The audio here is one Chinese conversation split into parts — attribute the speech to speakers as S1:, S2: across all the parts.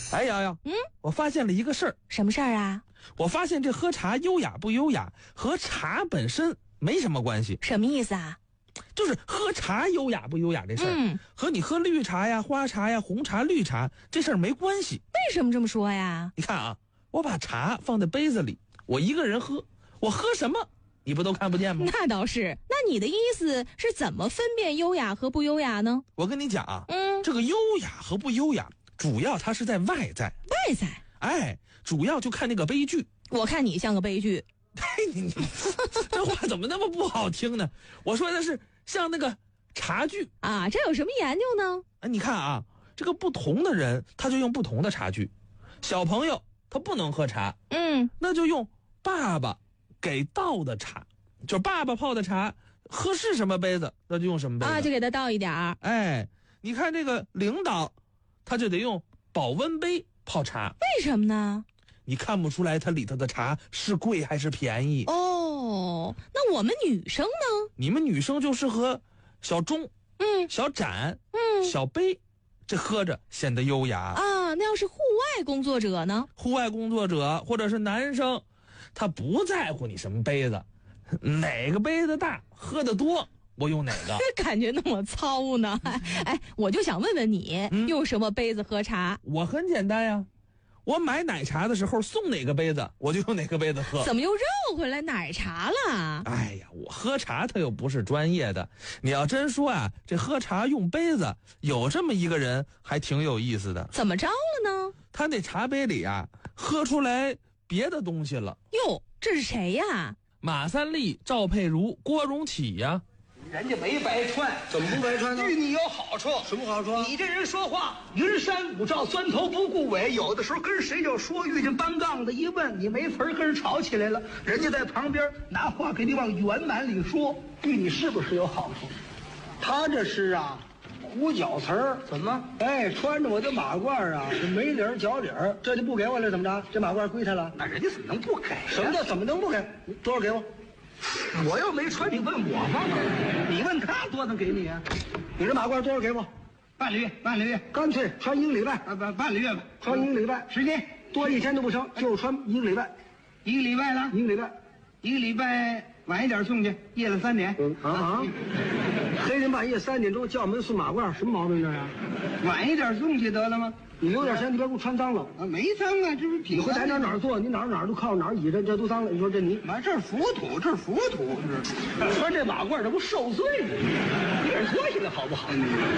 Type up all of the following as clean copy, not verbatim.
S1: 哎，瑶瑶，我发现了一个事儿。
S2: 什么事儿啊？
S1: 我发现这喝茶优雅不优雅和茶本身没什么关系。
S2: 什么意思啊？
S1: 就是喝茶优雅不优雅这事儿，和你喝绿茶呀、花茶呀、红茶、绿茶这事儿没关系。
S2: 为什么这么说呀？
S1: 你看啊，我把茶放在杯子里，我一个人喝，我喝什么你不都看不见吗？
S2: 那倒是。那你的意思是怎么分辨优雅和不优雅呢？
S1: 我跟你讲啊，这个优雅和不优雅，主要它是在外在。
S2: 外在？
S1: 哎，主要就看那个杯具。
S2: 我看你像个悲剧。
S1: 你这话怎么那么不好听呢？我说的是像那个茶具
S2: 啊，这有什么研究呢？
S1: 你看啊，这个不同的人他就用不同的茶具。小朋友他不能喝茶，那就用爸爸给倒的茶，就爸爸泡的茶，喝是什么杯子那就用什么杯子
S2: 啊，就给他倒一点儿。
S1: 哎，你看这个领导他就得用保温杯泡茶。
S2: 为什么呢？
S1: 你看不出来它里头的茶是贵还是便宜
S2: 哦。那我们女生呢？
S1: 你们女生就适合小盅，小盏，小杯，这喝着显得优雅
S2: 啊。那要是户外工作者呢？
S1: 户外工作者或者是男生，他不在乎你什么杯子，哪个杯子大喝得多我用哪个。
S2: 感觉那么糙呢。哎，我就想问问你，用什么杯子喝茶？
S1: 我很简单呀，我买奶茶的时候送哪个杯子我就用哪个杯子喝。
S2: 怎么又绕回来奶茶了？
S1: 哎呀，我喝茶他又不是专业的。你要真说啊，这喝茶用杯子，有这么一个人还挺有意思的。
S2: 怎么着了呢？
S1: 他那茶杯里啊喝出来别的东西了。
S2: 哟，这是谁呀？
S1: 马三立、赵佩茹、郭荣启呀。
S3: 人家没白穿。
S4: 怎么不白穿呢？
S3: 对你有好处。
S4: 什么好处？
S3: 你这人说话云山雾罩，钻头不顾尾，有的时候跟谁就说，遇见搬杠的一问，你没词儿，跟人吵起来了，人家在旁边拿话给你往圆满里说，对你是不是有好处？
S4: 他这是啊，胡搅词儿。
S3: 怎么？
S4: 哎，穿着我的马褂啊，这没领儿脚领儿，这就不给我了，怎么着？这马褂归他了？
S3: 那人家怎么能不给？
S4: 什么叫怎么能不给？多少给我？
S3: 我要没穿，你问我吗？你问他多能给你啊？
S4: 你这马褂多少给我？
S3: 半个月，半个月，
S4: 干脆穿一个礼拜。
S3: 半个月吧，
S4: 穿一个礼拜，
S3: 时间
S4: 多一天都不成，就穿一个礼拜。
S3: 一个礼拜了，
S4: 一个礼拜，
S3: 一个礼拜晚一点送去，夜了3点。
S4: 黑天半夜3点钟叫门送马褂，什么毛病这呀？
S3: 晚一点送去得了吗？
S4: 你留点钱，你别给我穿脏了。
S3: 没脏啊，这不是挺。
S4: 你回哪儿坐，你哪儿都靠哪儿倚着，这都脏了。你说这你，
S3: 妈，这是浮土，这是浮土。穿这马褂，这不受罪吗？一点坐下来好不好？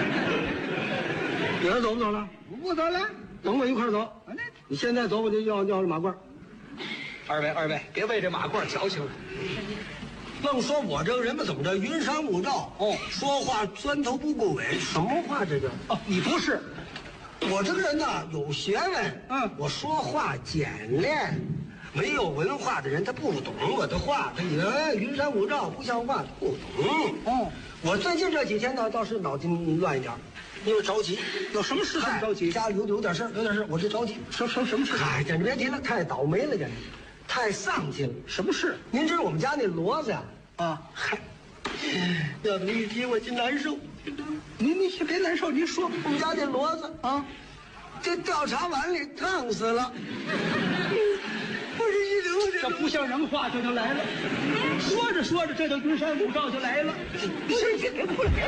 S4: 你儿走不走了？
S3: 不走了，
S4: 等我一块儿走。你现在走，我就要这马褂。
S3: 二位，别为这马褂矫情了。
S4: 愣说我这个人吧，怎么着？云山雾罩，说话钻头不顾尾，什么话这叫？
S3: 哦，你不是。
S4: 我这个人呢有学问，我说话简练，没有文化的人他不懂我的话，他以为云山雾罩不像话，不懂。我最近这几天呢倒是脑筋乱一点，因为着急。
S3: 有什么事这么着急？
S4: 家里有点事，我这着急。
S3: 什么事？
S4: 哎，简直别提了，太倒霉了，简直太丧气了。
S3: 什么事？
S4: 您知道我们家那骡子呀？嗨，要这么一提我就难受。
S3: 你先别难受，您说
S4: 我们家这骡子啊，这调查碗里烫死了。不是一流，
S3: 这不像人话，这就来了。说着，这就云山雾罩就来了。别哭了。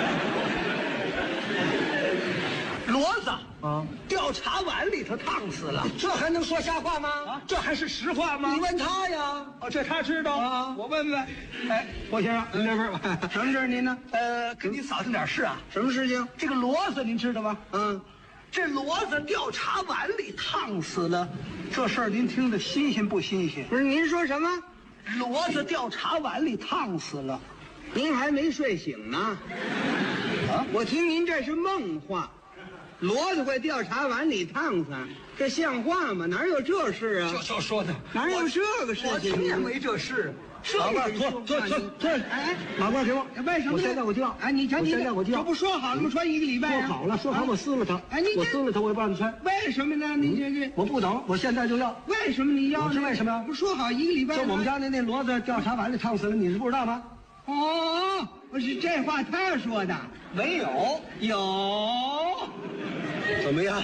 S3: 骡子调查碗里头烫死了，
S4: 这还能说瞎话吗？
S3: 这还是实话吗？
S4: 你问他呀。
S3: 这他知道
S4: 啊。
S3: 我问问。哎，郭先生，您这边什么事您呢？跟你扫听点事啊。
S4: 什么事情？
S3: 这个骡子您知道吗？这骡子调查碗里烫死了，这事儿您听着新鲜不新鲜？
S4: 不是，您说什么？
S3: 骡子调查碗里烫死了，
S4: 您还没睡醒呢。我听您这是梦话。骡子会调查碗里烫死，这像话吗？哪有这事啊？
S3: 就说的，
S4: 哪有这个事情？
S3: 我听也没这事。
S4: 马褂，坐。
S3: 哎，
S4: 马褂给我。
S3: 为什么？
S4: 我现在我就要。
S3: 哎，你瞧你，
S4: 这
S3: 不说好了吗？穿一个礼拜。
S4: 说好，我撕了它。
S3: 哎，
S4: 我撕了它，我也不让你穿。
S3: 为什么呢？你这，
S4: 我不等，我现在就要。
S3: 为什么你要？
S4: 我是为什么呀？
S3: 不说好一个礼拜。
S4: 就我们家那骡子调查碗里烫死了，你是不知道吗？
S3: 不是这话他说的。
S4: 没有。
S3: 有。
S4: 怎么样？